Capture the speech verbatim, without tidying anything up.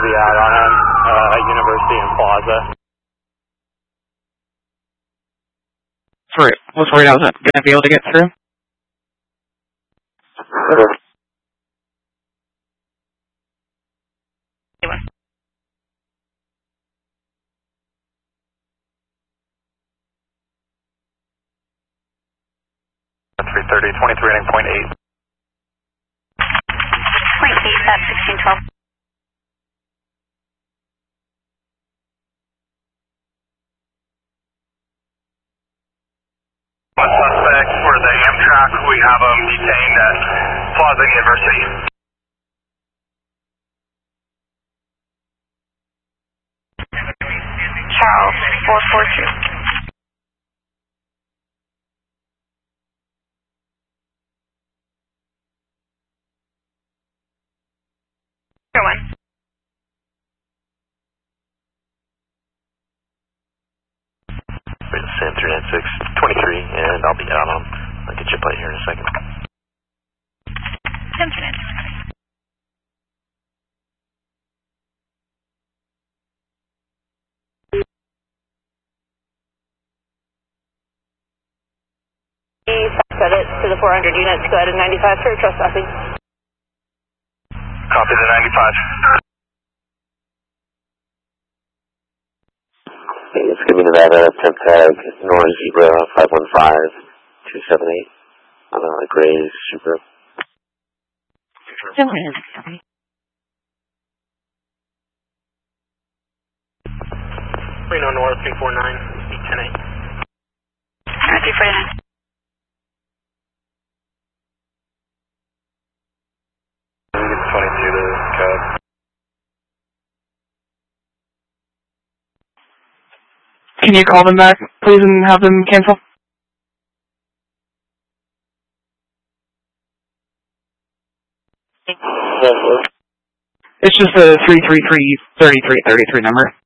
be out on him uh, at University and Plaza. Sorry, I was worried I wasn't going to be able to get through. three thirty, twenty-three heading point eight. Point eight, that's sixteen twelve. One suspect for the Amtrak, we have him detained at Plaza University. Charles, four four two. One. Sam three nine six, twenty-three, and I'll be out on. I'll get you a plate here in a second. Sam three nine six. Set it to the four hundred units, go ahead and ninety-five for trespassing. Copy the ninety-five. Hey, it's gonna be Nevada, temp tag, North Zebra, five one five, two seven eight, on a gray Supra. Reno North, three four nine, eight ten eight. three four nine. twenty-two to code. Can you call them back, please, and have them cancel? It's just a three three three, thirty-three thirty-three number.